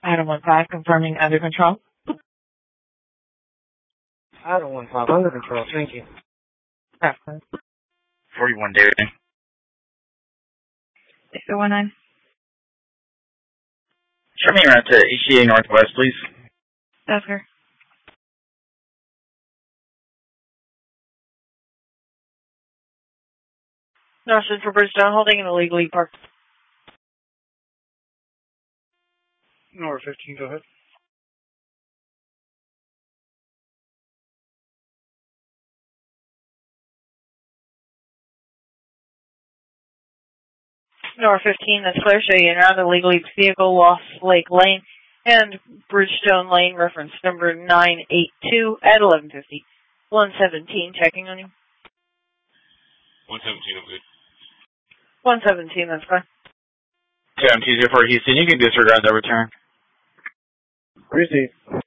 Item 15, confirming under control. Item 15, under control. Thank you. 41 David. 6019. Show me around to HCA Northwest, please. That's her. North Central Bridgestone holding and illegally parked. North 15, go ahead. North 15, that's clear. Show you around illegally vehicle, Lost Lake Lane and Bridgestone Lane, reference number 982 at 1150. 117, checking on you. 117, okay. 117, that's fine. 7204 Houston, you can disregard the return. Receive.